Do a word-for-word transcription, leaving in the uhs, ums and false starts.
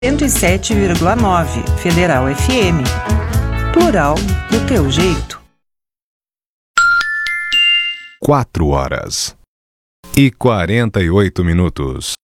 cento e sete vírgula nove Federal F M. Plural do teu jeito. Quatro horas e quarenta e oito minutos.